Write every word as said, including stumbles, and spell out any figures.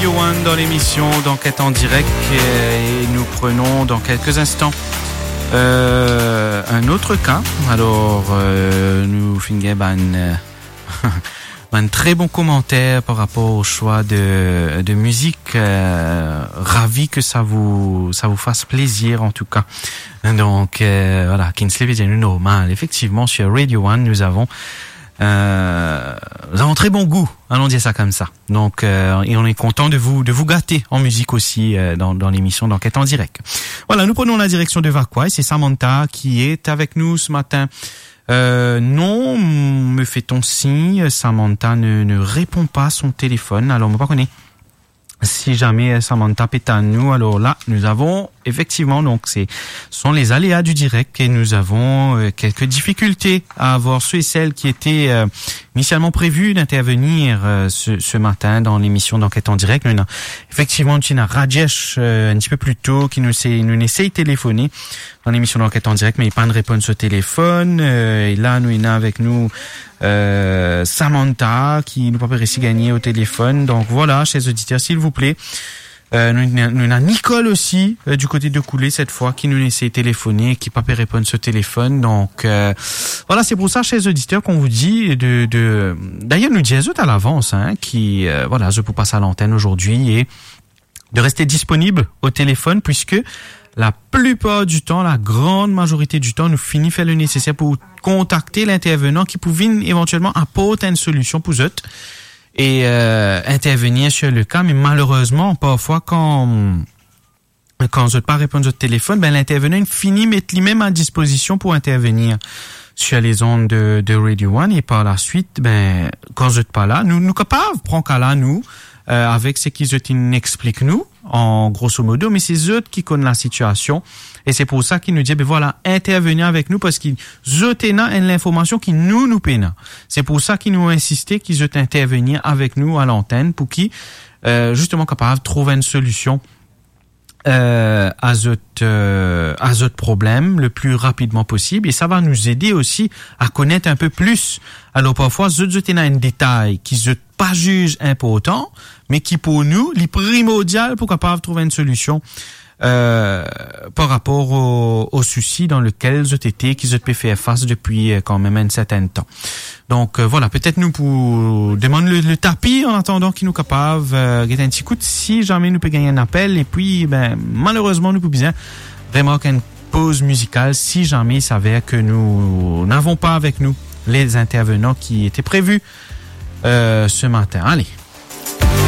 Radio One dans l'émission d'Enquête en direct et nous prenons dans quelques instants euh, un autre cas. Alors, euh, nous finissons un, un très bon commentaire par rapport au choix de, de musique. Euh, ravi que ça vous, ça vous fasse plaisir en tout cas. Donc, euh, voilà, Kinsley Védianou normal. Effectivement, sur Radio One, nous avons Euh, nous avons très bon goût, allons dire ça comme ça. Donc, euh, et on est content de vous de vous gâter en musique aussi euh, dans, dans l'émission d'Enquête en direct. Voilà, nous prenons la direction de Vacois et c'est Samantha qui est avec nous ce matin. Euh, non, me fait-on signe, Samantha ne, ne répond pas à son téléphone. Alors, on ne va pas connaître. Si jamais Samantha pète à nous, alors là, nous avons effectivement, donc c'est sont les aléas du direct et nous avons euh, quelques difficultés à avoir ceux et celles qui étaient euh, initialement prévus d'intervenir euh, ce, ce matin dans l'émission d'Enquête en direct. Nous avons effectivement Tina Rajesh euh, un petit peu plus tôt qui nous nous essaye de téléphoner dans l'émission d'Enquête en direct, mais il n'y a pas de réponse au téléphone. Euh, et là, nous il y a avec nous euh, Samantha qui nous peut réussir gagner au téléphone. Donc voilà, chers auditeurs, s'il vous plaît. Euh, nous, nous avons Nicole aussi euh, du côté de Coulé cette fois qui nous essaie de téléphoner, qui pas peut répondre ce téléphone. Donc euh, voilà, c'est pour ça, chers auditeurs, qu'on vous dit de, de d'ailleurs nous disons à l'avance, hein, qui euh, voilà, je peux passer à l'antenne aujourd'hui et de rester disponible au téléphone puisque la plupart du temps, la grande majorité du temps, nous finissons faire le nécessaire pour contacter l'intervenant qui pouvait éventuellement apporter une solution pour eux et euh, intervenir sur le cas. Mais malheureusement, parfois, quand quand je ne pas répondre au téléphone, ben l'intervenant finit mettre lui-même à disposition pour intervenir sur les ondes de, de Radio One. Et par la suite, ben quand je ne pas là, nous nous capables prendre qu'à là nous euh, avec ce qu'ils expliquent nous en grosso modo, mais c'est eux qui connaissent la situation et c'est pour ça qu'ils nous disent ben voilà, intervenir avec nous parce qu'ils eux ont l'information qui nous nous peine. C'est pour ça qu'ils nous ont insisté qu'ils eux intervenir avec nous à l'antenne pour qu'ils euh, justement capables de trouver une solution euh, à ce euh, à ce problème le plus rapidement possible et ça va nous aider aussi à connaître un peu plus. Alors parfois eux eux ont un détail qu'ils eux pas jugent important mais qui pour nous est primordial pour capable trouver une solution euh, par rapport au, au souci dans lequel ils ont été, qu'ils ont pu faire face depuis quand même un certain temps. Donc euh, voilà, peut-être nous pour demander le, le tapis en attendant qu'ils nous capables euh, gagner un petit coup de si jamais nous peut gagner un appel et puis ben malheureusement nous pouvons bien vraiment qu'une pause musicale si jamais il s'avère que nous n'avons pas avec nous les intervenants qui étaient prévus euh, ce matin. Allez.